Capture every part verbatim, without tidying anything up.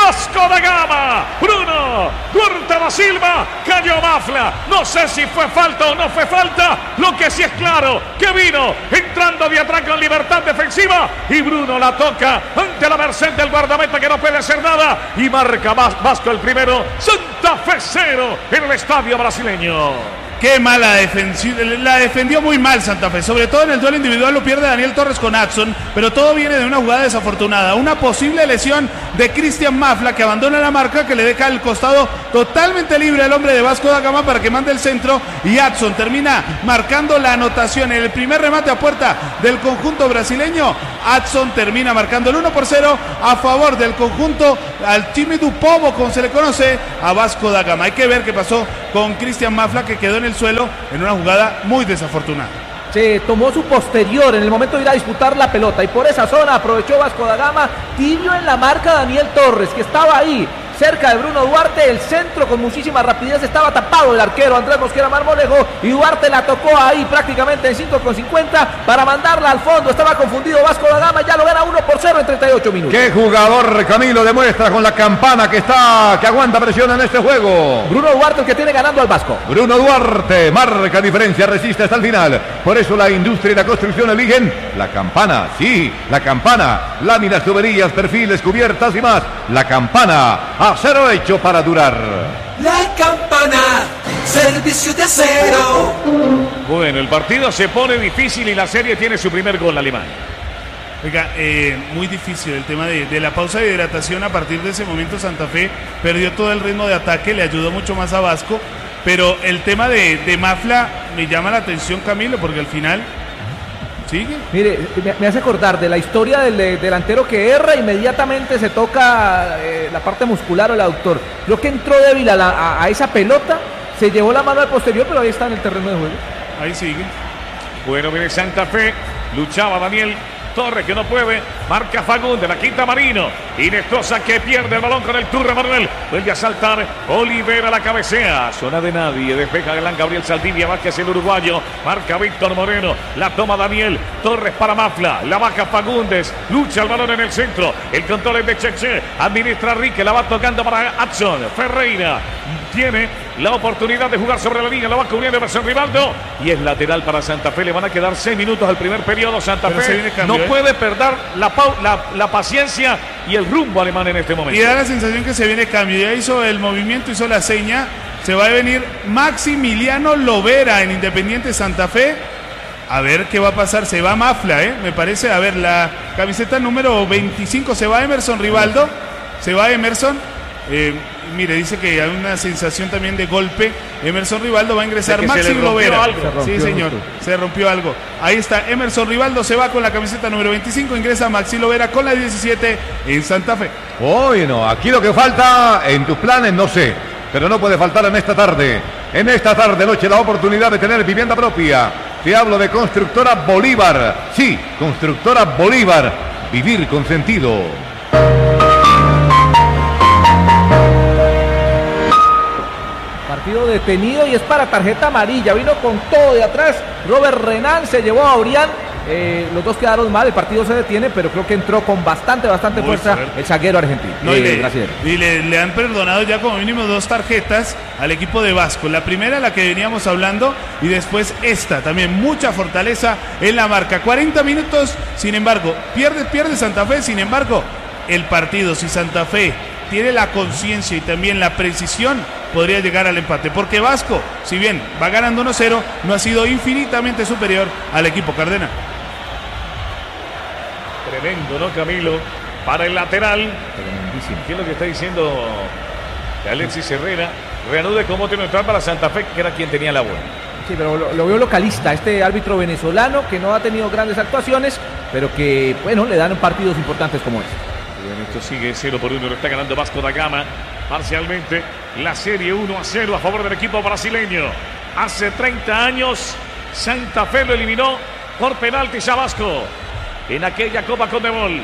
Vasco da Gama. Bruno Duarte da Silva, cayó Mafla. No sé si fue falta o no fue falta. Lo que sí es claro, que vino entrando de atrás con libertad defensiva. Y Bruno la toca ante la merced del guardameta, que no puede hacer nada. Y marca Vasco el primero. Santa Fe cero en el estadio brasileño. Qué mala defensiva, la defendió muy mal Santa Fe, sobre todo en el duelo individual lo pierde Daniel Torres con Adson, pero todo viene de una jugada desafortunada, una posible lesión de Cristian Mafla, que abandona la marca, que le deja el costado totalmente libre al hombre de Vasco da Gama para que mande el centro, y Adson termina marcando la anotación en el primer remate a puerta del conjunto brasileño. Adson termina marcando el uno por cero a favor del conjunto al time du Povo, como se le conoce, a Vasco da Gama. Hay que ver qué pasó con Cristian Mafla, que quedó en el suelo en una jugada muy desafortunada. Se tomó su posterior en el momento de ir a disputar la pelota y por esa zona aprovechó Vasco da Gama, tibio en la marca Daniel Torres, que estaba ahí cerca de Bruno Duarte. El centro con muchísima rapidez, estaba tapado el arquero Andrés Mosquera Marmolejo, y Duarte la tocó ahí prácticamente en cinco con cincuenta para mandarla al fondo. Estaba confundido Vasco da Gama, ya lo gana uno por cero en treinta y ocho minutos. Qué jugador, Camilo, demuestra con la campana que está, que aguanta presión en este juego. Bruno Duarte, el que tiene ganando al Vasco. Bruno Duarte marca diferencia, resiste hasta el final. Por eso la industria y la construcción eligen la campana. Sí, la campana. Láminas, tuberías, perfiles, cubiertas y más. La campana. Acero hecho para durar. La Campana, servicio de acero. Bueno, el partido se pone difícil y la serie tiene su primer gol alemán. Oiga, eh, muy difícil el tema de, de la pausa de hidratación. A partir de ese momento Santa Fe perdió todo el ritmo de ataque, le ayudó mucho más a Vasco, pero el tema de, de Mafla me llama la atención, Camilo, porque al final sigue. Mire, me, me hace acordar de la historia del de, delantero que erra, inmediatamente se toca eh, la parte muscular o el aductor. Creo que entró débil a, la, a, a esa pelota, se llevó la mano al posterior, pero ahí está en el terreno de juego. Ahí sigue. Bueno, mire, Santa Fe, luchaba Daniel Torres, que no puede, marca Fagundes, la quinta Marino, Inestrosa, que pierde el balón con el Turra Manuel, vuelve a saltar, Olivera la cabecea, zona de nadie, despeja Galán Gabriel Saldivia, Vázquez el uruguayo, marca Víctor Moreno, la toma Daniel Torres para Mafla, la baja Fagundes, lucha el balón en el centro, el control es de Cheche, administra Rique, la va tocando para Adson, Ferreira, tiene la oportunidad de jugar sobre la línea, la va cubriendo Emerson Rivaldo, y es lateral para Santa Fe. Le van a quedar seis minutos al primer periodo. Santa Pero Fe cambio, no ¿eh? puede perder la, la, la paciencia y el rumbo alemán en este momento. Y da la sensación que se viene cambio. Ya hizo el movimiento, hizo la seña. Se va a venir Maximiliano Lovera en Independiente Santa Fe. A ver qué va a pasar. Se va Mafla, ¿eh? Me parece. A ver, la camiseta número veinticinco se va Emerson Rivaldo. Se va Emerson. Eh, mire, dice que hay una sensación también de golpe. Emerson Rivaldo va a ingresar. Maxi Lovera. Sí, señor, se rompió algo. Ahí está, Emerson Rivaldo se va con la camiseta número veinticinco. Ingresa Maxi Lovera con la diecisiete en Santa Fe. Bueno, aquí lo que falta en tus planes, no sé, pero no puede faltar en esta tarde. En esta tarde noche la oportunidad de tener vivienda propia. Te hablo de Constructora Bolívar. Sí, Constructora Bolívar. Vivir con sentido. Partido detenido y es para tarjeta amarilla. Vino con todo de atrás. Robert Renan se llevó a Orián. Eh, los dos quedaron mal, el partido se detiene, pero creo que entró con bastante, bastante Muy fuerza fuerte. el zaguero argentino. No, eh, y le, y le, le han perdonado ya como mínimo dos tarjetas al equipo de Vasco. La primera, la que veníamos hablando, y después esta, también mucha fortaleza en la marca. cuarenta minutos, sin embargo, pierde, pierde Santa Fe, sin embargo, el partido, si Santa Fe tiene la conciencia y también la precisión, podría llegar al empate, porque Vasco, si bien va ganando uno cero, no ha sido infinitamente superior al equipo Cardena. Tremendo, ¿no, Camilo? Para el lateral. ¿Qué es lo que está diciendo Alexis Herrera? Reanude como tiene neutral para Santa Fe, que era quien tenía la buena. Sí, pero lo, lo veo localista, este árbitro venezolano que no ha tenido grandes actuaciones, pero que, bueno, le dan partidos importantes como este. Bien, esto sigue cero por uno, lo está ganando Vasco da Gama parcialmente. La serie uno a cero a favor del equipo brasileño. Hace treinta años Santa Fe lo eliminó por penaltis a Vasco en aquella Copa Conmebol.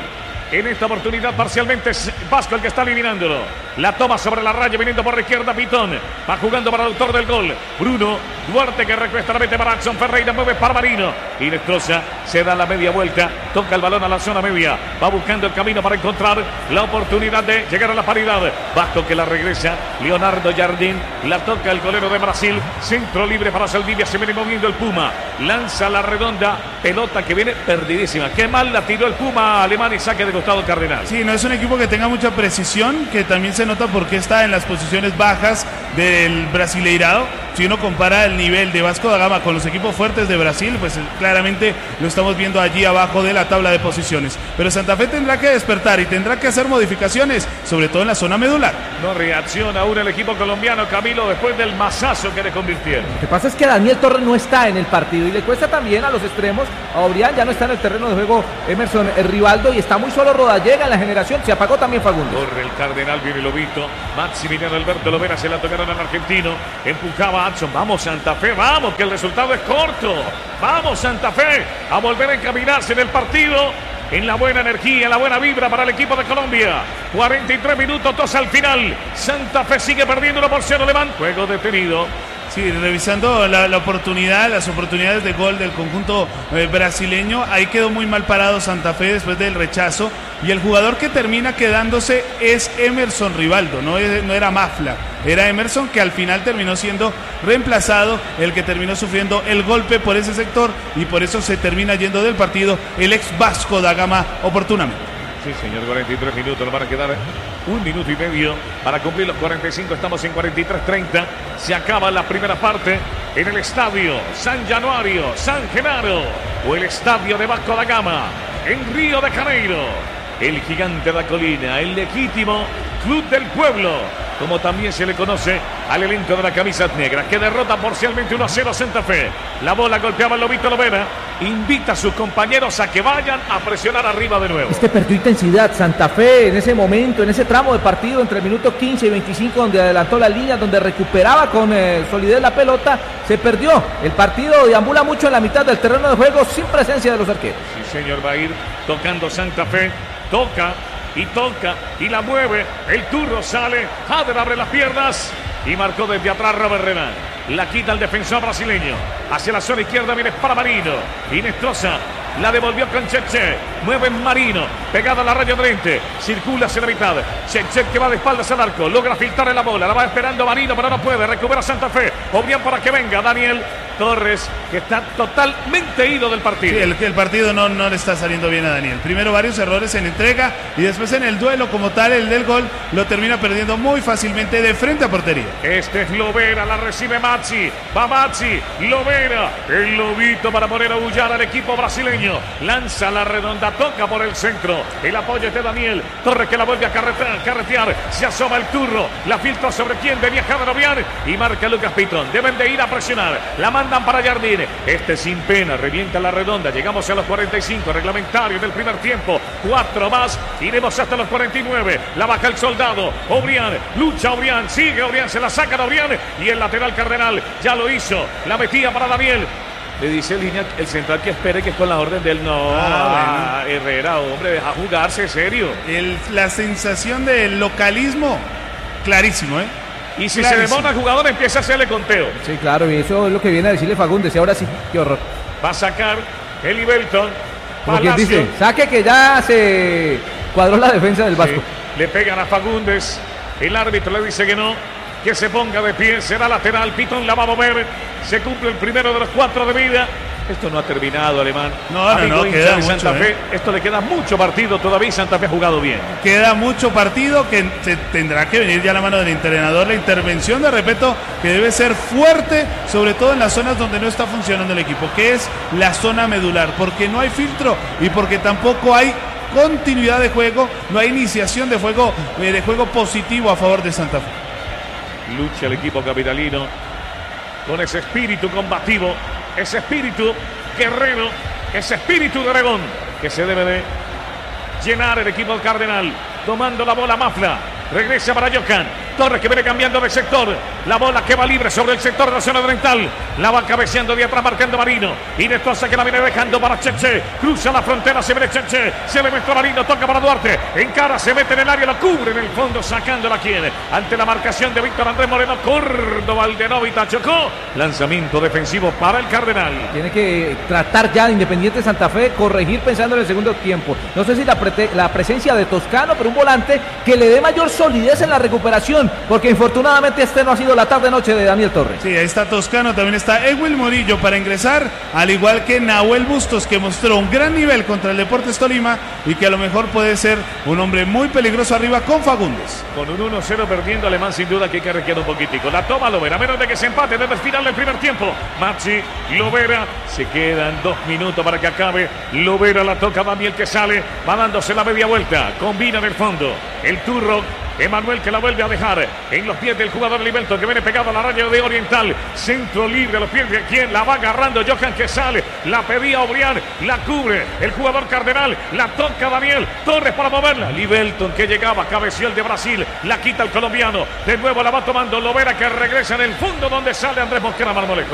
En esta oportunidad parcialmente es Vasco el que está eliminándolo. La toma sobre la raya viniendo por la izquierda Pitón. Va jugando para el autor del gol. Bruno Duarte que recuesta la mete para Axon Ferreira. Mueve para Marino. Y destroza. Se da la media vuelta. Toca el balón a la zona media. Va buscando el camino para encontrar la oportunidad de llegar a la paridad. Vasco que la regresa. Leonardo Jardín. La toca el golero de Brasil. Centro libre para Saldivia. Se viene moviendo el Puma. Lanza la redonda. Pelota que viene perdidísima. Qué mal la tiró el Puma alemán y saque de costado Cardenal. Sí, no es un equipo que tenga mucha precisión, que también se nota porque está en las posiciones bajas del Brasileirado. Si uno compara el nivel de Vasco da Gama con los equipos fuertes de Brasil, pues claramente lo estamos viendo allí abajo de la tabla de posiciones. Pero Santa Fe tendrá que despertar y tendrá que hacer modificaciones, sobre todo en la zona medular. No reacciona aún el equipo colombiano, Camilo, después del mazazo que le convirtieron. Lo que pasa es que Daniel Torres no está en el partido y le cuesta también a los extremos. A Obrián ya no está en el terreno de juego Emerson Rivaldo y está muy solo Rodallega en la generación. Se apagó también Fagundes. Corre el Cardenal, viene Lobito. Maximiliano Alberto Lovera se la tocaron al argentino. Empujaba a Adson. Vamos Santa Fe, vamos, que el resultado es corto. Vamos Santa Fe a volver a encaminarse en el partido. En la buena energía, la buena vibra para el equipo de Colombia. cuarenta y tres minutos, dos al final. Santa Fe sigue perdiendo una porción alemán. Juego detenido. Sí, revisando la, la oportunidad, las oportunidades de gol del conjunto eh, brasileño, ahí quedó muy mal parado Santa Fe después del rechazo y el jugador que termina quedándose es Emerson Rivaldo, no, es, no era Mafla, era Emerson que al final terminó siendo reemplazado, el que terminó sufriendo el golpe por ese sector y por eso se termina yendo del partido el ex Vasco da Gama oportunamente. Sí, señor, cuarenta y tres minutos, nos van a quedar un minuto y medio para cumplir los cuarenta y cinco, estamos en cuarenta y tres treinta, se acaba la primera parte en el estadio San Januario, San Genaro, o el estadio de Vasco da Gama, en Río de Janeiro, el gigante de la colina, el legítimo club del pueblo, como también se le conoce al elenco de la camisa negra, que derrota parcialmente uno a cero Santa Fe. La bola golpeaba el Lobito Lovera, invita a sus compañeros a que vayan a presionar arriba de nuevo. Este perdió intensidad Santa Fe en ese momento, en ese tramo de partido entre el minuto quince y veinticinco, donde adelantó la línea, donde recuperaba con eh, solidez la pelota, se perdió. El partido deambula mucho en la mitad del terreno de juego sin presencia de los arqueros. Sí, señor, va a ir tocando Santa Fe, toca y toca y la mueve, el turno sale, Jader abre las piernas y marcó desde atrás Robert Renan. La quita el defensor brasileño, hacia la zona izquierda viene para Marino, Inestrosa la devolvió con Cheche, mueve Marino, pegada a la raya de frente, circula hacia la mitad, Cheche que va de espaldas al arco, logra filtrar en la bola, la va esperando Marino pero no puede, recupera Santa Fe, Obrián para que venga Daniel Torres, que está totalmente ido del partido. Sí, el, el partido no, no le está saliendo bien a Daniel. Primero varios errores en entrega y después en el duelo como tal, el del gol, lo termina perdiendo muy fácilmente de frente a portería. Este es Lovera, la recibe Mazzi, va Mazzi, Lovera, el Lobito para poner a bullar al equipo brasileño. Lanza la redonda, toca por el centro, el apoyo es de Daniel Torres que la vuelve a carretear, carretear. Se asoma el turno, la filtra sobre quien venía Jader Obrián y marca Lucas Pitón. Deben de ir a presionar, la mandan para Jardín, este sin pena, revienta la redonda, llegamos a los cuarenta y cinco, reglamentario del primer tiempo, cuatro más, iremos hasta los cuarenta y nueve, la baja el soldado, Obrián, lucha Obrián, sigue Obrián, se la saca de Obrián y el lateral Cardenal ya lo hizo, la metía para Daniel. Le dice el línea, el central que espere que es con la orden del no. Ah, bueno. Herrera, hombre, deja jugarse, serio. El, la sensación del localismo, clarísimo, ¿eh? Y si clarísimo. se demora el jugador, empieza a hacerle conteo. Sí, claro, y eso es lo que viene a decirle Fagundes. Y ahora sí, qué horror. Va a sacar Eli Belton. Como quien dice, saque que ya se cuadró la defensa del Vasco. Sí, le pegan a Fagundes. El árbitro le dice que no, que se ponga de pie, será lateral. Pitón la va a mover. Se cumple el primero de los cuatro de vida. Esto no ha terminado, Alemán. No, no, no, queda mucho, Santa Fe. ¿eh? Esto le queda mucho partido todavía y Santa Fe ha jugado bien. Queda mucho partido que se tendrá que venir ya a la mano del entrenador. La intervención de Repeto que debe ser fuerte, sobre todo en las zonas donde no está funcionando el equipo, que es la zona medular, porque no hay filtro y porque tampoco hay continuidad de juego, no hay iniciación de juego, eh, de juego positivo a favor de Santa Fe. Lucha el equipo capitalino con ese espíritu combativo, ese espíritu guerrero, ese espíritu de dragón que se debe de llenar el equipo del Cardenal. Tomando la bola Mafla, regresa para Yocan, Torres que viene cambiando de sector. La bola que va libre sobre el sector de la zona oriental. La va cabeceando de atrás, marcando Marino. Inestrosa que la viene dejando para Cheche. Cruza la frontera, se viene Cheche. Se le mete a Marino, toca para Duarte. Encara, se mete en el área, lo cubre en el fondo, sacándola quien. Ante la marcación de Víctor Andrés Moreno, Córdoba, Aldenovita chocó. Lanzamiento defensivo para el Cardenal. Tiene que tratar ya de Independiente Santa Fe, corregir pensando en el segundo tiempo. No sé si la, pre la presencia de Toscano, pero un volante que le dé mayor solidez en la recuperación, porque infortunadamente este no ha sido la tarde-noche de Daniel Torres. Sí, ahí está Toscano, también está Ewil Murillo para ingresar, al igual que Nahuel Bustos, que mostró un gran nivel contra el Deportes Tolima y que a lo mejor puede ser un hombre muy peligroso arriba con Fagundes. Con un uno cero perdiendo Alemán, sin duda que hay que arrequiar un poquitico. La toma Lovera, menos de que se empate desde el final del primer tiempo. Maxi, Lovera, se quedan dos minutos para que acabe. Lovera la toca Daniel que sale, va dándose la media vuelta, combina en el fondo. El Turro, Emanuel que la vuelve a dejar en los pies del jugador Livelton que viene pegado a la raya de Oriental. Centro libre a los pies de quien la va agarrando. Johan que sale, la pedía Obrián, la cubre el jugador Cardenal, la toca Daniel Torres para moverla. Livelton que llegaba, cabeció el de Brasil, la quita el colombiano. De nuevo la va tomando Lovera que regresa en el fondo donde sale Andrés Mosquera Marmolejo.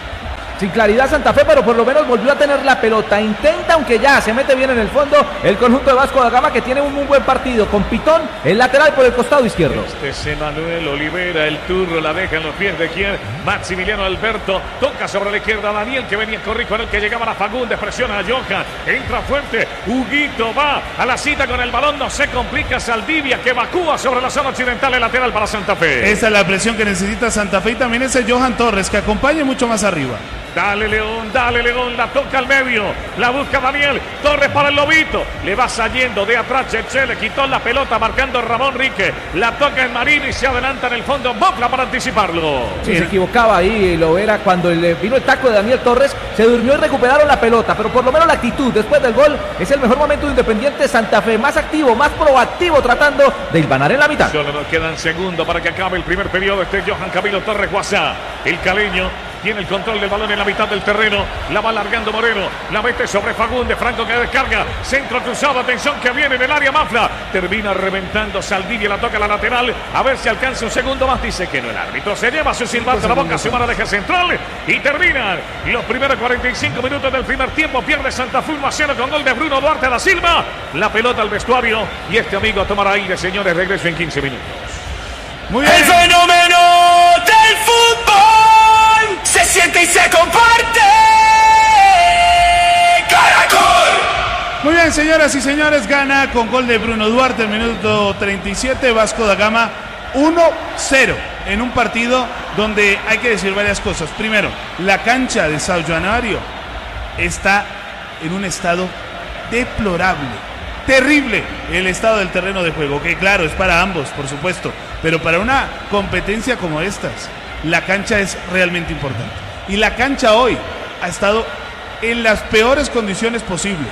Sin claridad Santa Fe, pero por lo menos volvió a tener la pelota. Intenta, aunque ya se mete bien en el fondo, el conjunto de Vasco da Gama, que tiene un muy buen partido. Con Pitón, el lateral por el costado izquierdo. Este es Emanuel Olivera, el Turro la deja en los pies de quien. Maximiliano Alberto toca sobre la izquierda. Daniel que venía corriendo con el que llegaba a Fagundes, presiona a Johan, entra fuerte. Huguito va a la cita con el balón, no se complica. Saldivia que evacúa sobre la zona occidental, el lateral para Santa Fe. Esa es la presión que necesita Santa Fe y también ese Johan Torres que acompaña mucho más arriba. Dale León, dale León, la toca al medio, la busca Daniel Torres para el Lobito, le va saliendo de atrás Cheche, le quitó la pelota marcando Ramón Rique, la toca en Marino y se adelanta en el fondo Mofla para anticiparlo. Sí, se equivocaba ahí Lovera cuando le vino el taco de Daniel Torres, se durmió y recuperaron la pelota, pero por lo menos la actitud después del gol es el mejor momento de Independiente Santa Fe, más activo, más proactivo tratando de hilvanar en la mitad. Solo nos quedan segundos para que acabe el primer periodo. Este Johan Camilo Torres Guasá, el caleño. Tiene el control del balón en la mitad del terreno. La va largando Moreno. La mete sobre Fagundes. Franco que descarga. Centro cruzado. Atención que viene en el área Mafla. Termina reventando Saldivia. La toca a la lateral. A ver si alcanza un segundo más. Dice que no el árbitro. Se lleva su silbato a la boca. Su mano de eje central. Y terminan los primeros cuarenta y cinco minutos del primer tiempo. Pierde Santa Fe uno a cero con gol de Bruno Duarte da Silva. La pelota al vestuario. Y este amigo tomará aire, señores. Regreso en quince minutos. Muy bien. El fenómeno del fútbol se siente y se comparte. Caracol. Muy bien, señoras y señores, gana con gol de Bruno Duarte el minuto treinta y siete, Vasco da Gama uno cero en un partido donde hay que decir varias cosas. Primero, la cancha de São Januário está en un estado deplorable. Terrible el estado del terreno de juego, que claro, es para ambos, por supuesto, pero para una competencia como estas, la cancha es realmente importante. Y la cancha hoy ha estado en las peores condiciones posibles.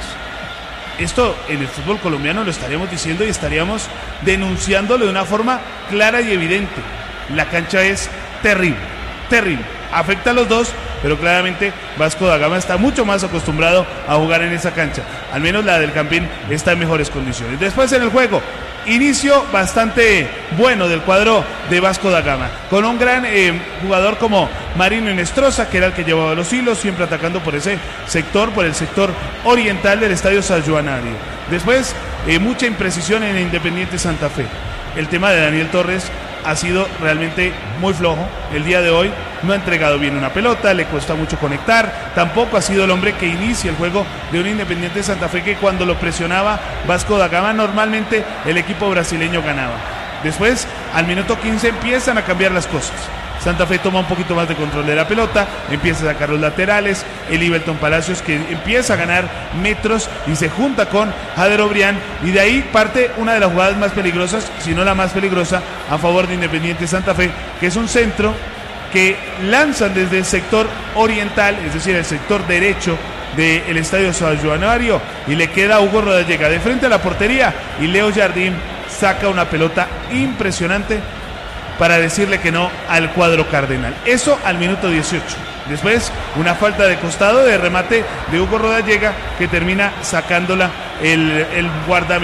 Esto en el fútbol colombiano lo estaríamos diciendo y estaríamos denunciándolo de una forma clara y evidente. La cancha es terrible, terrible. Afecta a los dos, pero claramente Vasco da Gama está mucho más acostumbrado a jugar en esa cancha. Al menos la del Campín está en mejores condiciones. Después en el juego, inicio bastante bueno del cuadro de Vasco da Gama, con un gran eh, jugador como Marino Inestrosa, que era el que llevaba los hilos, siempre atacando por ese sector, por el sector oriental del estadio São Januário. Después, eh, mucha imprecisión en Independiente Santa Fe. El tema de Daniel Torres ha sido realmente muy flojo. El día de hoy no ha entregado bien una pelota, le cuesta mucho conectar, tampoco ha sido el hombre que inicia el juego de un Independiente Santa Fe que cuando lo presionaba Vasco da Gama normalmente el equipo brasileño ganaba. Después, al minuto quince empiezan a cambiar las cosas. Santa Fe toma un poquito más de control de la pelota, empieza a sacar los laterales, el Livelton Palacios que empieza a ganar metros y se junta con Jader Obrián, y de ahí parte una de las jugadas más peligrosas, si no la más peligrosa, a favor de Independiente Santa Fe, que es un centro que lanzan desde el sector oriental, es decir, el sector derecho del estadio São Januário, y le queda a Hugo Rodallega de frente a la portería, y Leo Jardín saca una pelota impresionante para decirle que no al cuadro cardenal. Eso al minuto dieciocho. Después, una falta de costado de remate de Hugo Rodallega que termina sacándola el, el guardameta.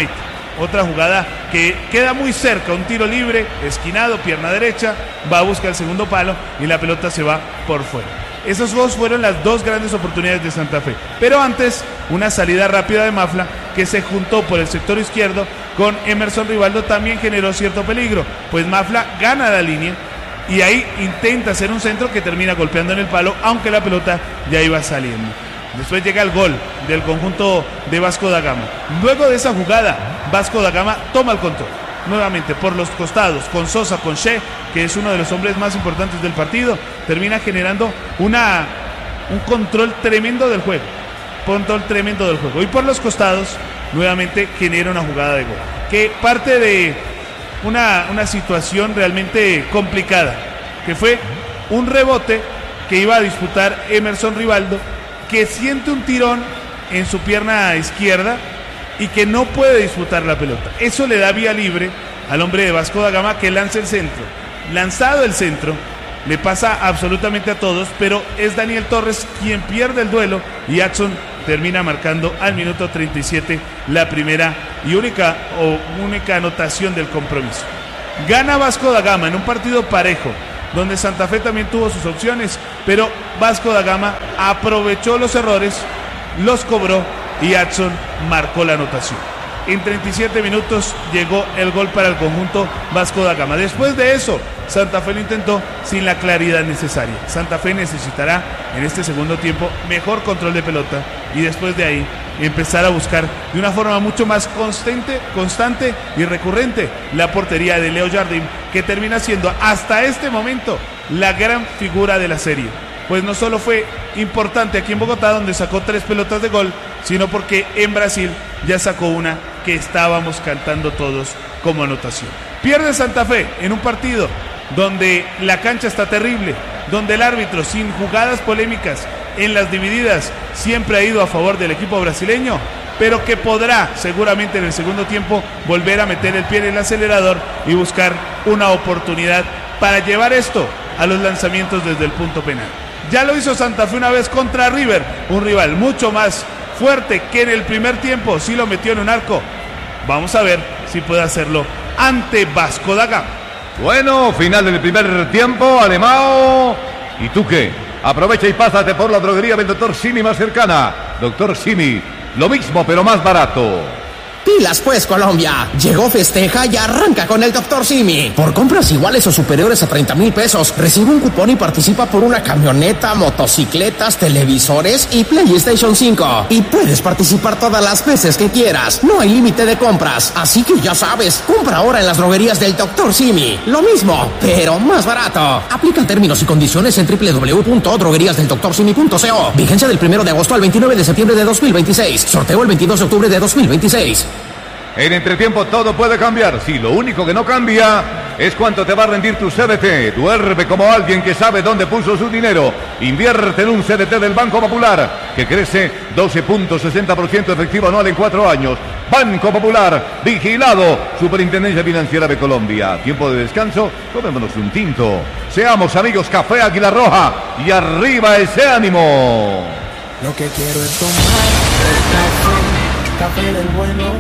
Otra jugada que queda muy cerca, un tiro libre, esquinado, pierna derecha, va a buscar el segundo palo y la pelota se va por fuera. Esas dos fueron las dos grandes oportunidades de Santa Fe. Pero antes, una salida rápida de Mafla que se juntó por el sector izquierdo con Emerson Rivaldo también generó cierto peligro, pues Mafla gana la línea y ahí intenta hacer un centro que termina golpeando en el palo, aunque la pelota ya iba saliendo. Después llega el gol del conjunto de Vasco da Gama. Luego de esa jugada, Vasco da Gama toma el control nuevamente por los costados, con Sosa, con Che, que es uno de los hombres más importantes del partido. Termina generando una, un control tremendo del juego. Control tremendo del juego. Y por los costados, nuevamente genera una jugada de gol, que parte de una, una situación realmente complicada, que fue un rebote que iba a disputar Emerson Rivaldo, que siente un tirón en su pierna izquierda y que no puede disputar la pelota. Eso le da vía libre al hombre de Vasco da Gama, que lanza el centro. Lanzado el centro, le pasa absolutamente a todos, pero es Daniel Torres quien pierde el duelo y Adson termina marcando al minuto treinta y siete la primera y única o única anotación del compromiso. Gana Vasco da Gama en un partido parejo, donde Santa Fe también tuvo sus opciones, pero Vasco da Gama aprovechó los errores, los cobró y Adson marcó la anotación. En treinta y siete minutos llegó el gol para el conjunto Vasco da Gama. Después de eso, Santa Fe lo intentó sin la claridad necesaria. Santa Fe necesitará en este segundo tiempo mejor control de pelota y después de ahí empezar a buscar de una forma mucho más constante, constante y recurrente la portería de Leo Jardim, que termina siendo hasta este momento la gran figura de la serie. Pues no solo fue importante aquí en Bogotá, donde sacó tres pelotas de gol, sino porque en Brasil ya sacó una que estábamos cantando todos como anotación. Pierde Santa Fe en un partido donde la cancha está terrible, donde el árbitro, sin jugadas polémicas en las divididas, siempre ha ido a favor del equipo brasileño, pero que podrá seguramente en el segundo tiempo volver a meter el pie en el acelerador y buscar una oportunidad para llevar esto a los lanzamientos desde el punto penal. Ya lo hizo Santa Fe una vez contra River, un rival mucho más fuerte que en el primer tiempo, sí lo metió en un arco. Vamos a ver si puede hacerlo ante Vasco da Gama. Bueno, final del primer tiempo, Alemão. ¿Y tú qué? Aprovecha y pásate por la droguería del doctor Simi más cercana. doctor Simi, lo mismo pero más barato. Pilas pues, Colombia. Llegó Festeja y arranca con el doctor Simi. Por compras iguales o superiores a treinta mil pesos, recibe un cupón y participa por una camioneta, motocicletas, televisores y PlayStation cinco. Y puedes participar todas las veces que quieras. No hay límite de compras. Así que ya sabes, compra ahora en las droguerías del doctor Simi. Lo mismo, pero más barato. Aplican términos y condiciones en doble u doble u doble u punto droguerías del doctor simi punto co. Vigencia del primero de agosto al veintinueve de septiembre de dos mil veintiséis. Sorteo el veintidós de octubre de dos mil veintiséis. En entretiempo todo puede cambiar. Sí, lo único que no cambia es cuánto te va a rendir tu C D T. Duerme como alguien que sabe dónde puso su dinero. Invierte en un C D T del Banco Popular que crece doce punto sesenta por ciento efectivo anual en cuatro años. Banco Popular, vigilado. Superintendencia Financiera de Colombia. Tiempo de descanso, tomémonos un tinto. Seamos amigos, Café Águila Roja. Y arriba ese ánimo. Lo que quiero es tomar el café, café del bueno.